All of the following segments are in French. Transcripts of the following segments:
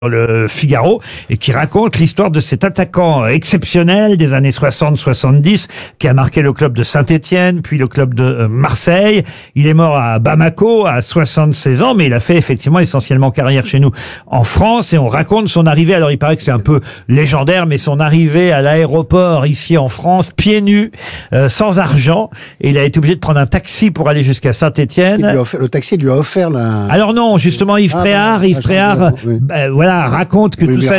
le Figaro et qui raconte l'histoire de cet attaquant exceptionnel des années 60-70 qui a marqué le club de Saint-Étienne puis le club de Marseille. Il est mort à Bamako à 76 ans mais il a fait effectivement essentiellement carrière chez nous en France et on raconte son arrivée. Alors il paraît que c'est un peu légendaire mais son arrivée à l'aéroport ici en France pieds nus, sans argent, et il a été obligé de prendre un taxi pour aller jusqu'à Saint-Étienne. Le taxi lui a offert la... Alors non, justement Yves Tréhard, voilà, raconte que tout ça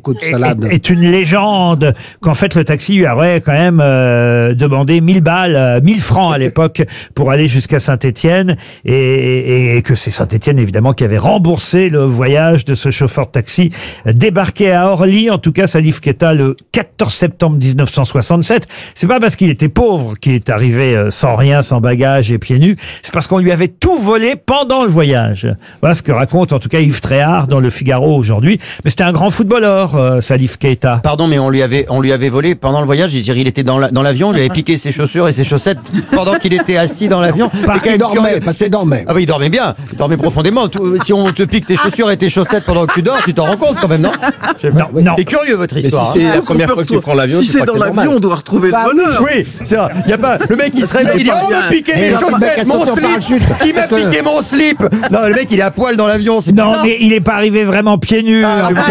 est une légende, qu'en fait le taxi lui aurait quand même demandé 1000 francs à l'époque pour aller jusqu'à Saint-Étienne et que c'est Saint-Étienne évidemment qui avait remboursé le voyage de ce chauffeur de taxi débarqué à Orly, en tout cas Salif Keita, le 14 septembre 1967. C'est pas parce qu'il était pauvre qu'il est arrivé sans rien, sans bagage et pieds nus, c'est parce qu'on lui avait tout volé pendant le voyage. Voilà ce que raconte en tout cas Yves Tréhard dans le Figaro aujourd'hui. Mais c'était un grand footballeur, Salif Keita. Pardon, mais on lui avait volé pendant le voyage. Il était dans l'avion, il lui avait piqué ses chaussures et ses chaussettes pendant qu'il était assis dans l'avion. Parce qu'il dormait. Ah oui, il dormait bien. Il dormait profondément. Si on te pique tes chaussures et tes chaussettes pendant que tu dors, tu t'en rends compte quand même, non? Non. C'est curieux votre histoire. Si c'est la première fois que tu prends l'avion, si c'est dans l'avion, on doit retrouver le bonheur. Oui, c'est vrai. Il y a pas le mec qui se réveille, il dit on m'a piqué mes chaussettes, mon slip. Qui m'a piqué mon slip? Non, le mec il est à poil dans l'avion, c'est bizarre. Non, mais il est pas arrivé vraiment pieds nus.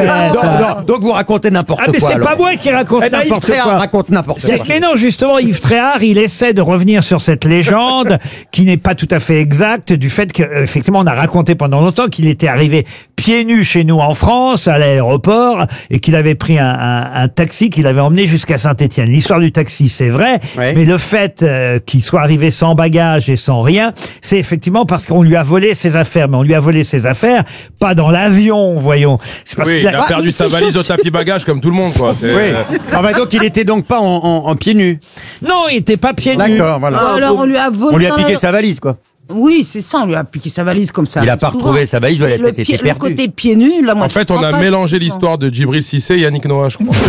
Donc vous racontez n'importe quoi. Mais c'est pas moi qui raconte n'importe quoi. Raconte n'importe quoi. Mais non, justement, Yves Tréhard, il essaie de revenir sur cette légende qui n'est pas tout à fait exacte, du fait qu'effectivement on a raconté pendant longtemps qu'il était arrivé pieds nus chez nous en France à l'aéroport et qu'il avait pris un taxi qu'il avait emmené jusqu'à Saint-Étienne. L'histoire du taxi, c'est vrai, mais le fait qu'il soit arrivé sans bagage et sans rien, c'est effectivement parce qu'on lui a volé ses affaires. Mais on lui a volé ses affaires, pas dans l'avion, voyons. C'est parce il a perdu sa valise au tapis bagage comme tout le monde, quoi. Donc il était donc pas en pieds nus. Non, il était pas pieds nus. D'accord, voilà. Alors on lui a volé. On lui a piqué sa valise, quoi. Oui, c'est ça, on lui a piqué sa valise comme ça. Il a pas retrouvé sa valise, elle a peut-être été perdue. Le côté pieds nus, là, moi, en fait, on a mélangé l'histoire de Djibril Cissé et Yannick Noah, je crois.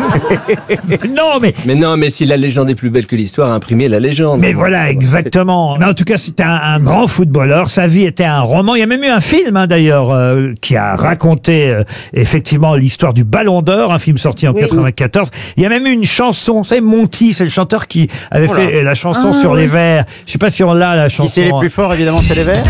Non, mais si la légende est plus belle que l'histoire, imprimez la légende. Mais voilà, exactement. Mais en tout cas, c'était un grand footballeur. Sa vie était un roman. Il y a même eu un film, d'ailleurs, qui a raconté effectivement l'histoire du Ballon d'Or, un film sorti en 94. Il y a même eu une chanson. Vous savez, Monty, c'est le chanteur qui avait fait la chanson sur les vers. Je sais pas si on l'a, la chanson. Qui c'est les plus forts, évidemment, c'est les Verts.